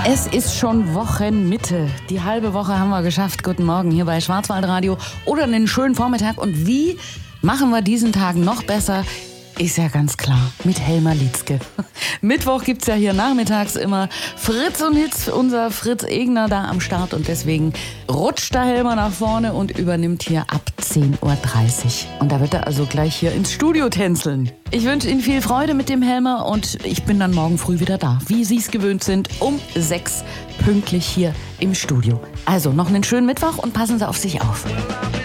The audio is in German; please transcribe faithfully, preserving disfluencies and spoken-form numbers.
Es ist schon Wochenmitte. Die halbe Woche haben wir geschafft. Guten Morgen hier bei Schwarzwaldradio oder einen schönen Vormittag. Und wie machen wir diesen Tag noch besser? Ist ja ganz klar, mit Helmer Litzke. Mittwoch gibt's ja hier nachmittags immer Fritz und Hitz, unser Fritz Egner da am Start. Und deswegen rutscht der Helmer nach vorne und übernimmt hier ab zehn Uhr dreißig. Und da wird er also gleich hier ins Studio tänzeln. Ich wünsche Ihnen viel Freude mit dem Helmer und ich bin dann morgen früh wieder da, wie Sie es gewöhnt sind, um sechs pünktlich hier im Studio. Also noch einen schönen Mittwoch und passen Sie auf sich auf.